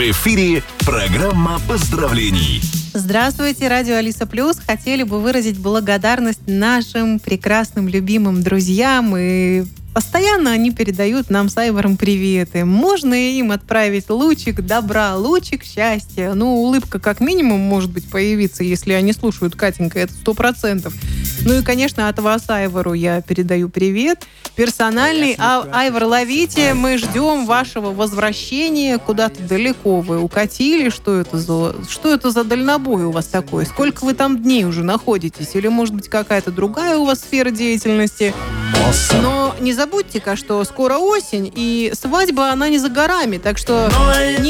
В эфире программа поздравлений. Здравствуйте, радио Алиса Плюс. Хотели бы выразить благодарность нашим прекрасным, любимым друзьям. И постоянно они передают нам с Айвором приветы. Можно им отправить лучик добра, лучик счастья. Улыбка как минимум может быть появиться, если они слушают Катенька, это 100%. И, конечно, от вас, Айвору, я передаю привет. Персональный. Айвор, ловите. Мы ждем вашего возвращения. Куда-то далеко вы укатили. Что это за дальнобой у вас такой? Сколько вы там дней уже находитесь? Или, может быть, какая-то другая у вас сфера деятельности? Но не забудьте-ка, что скоро осень, и свадьба, она не за горами. Так что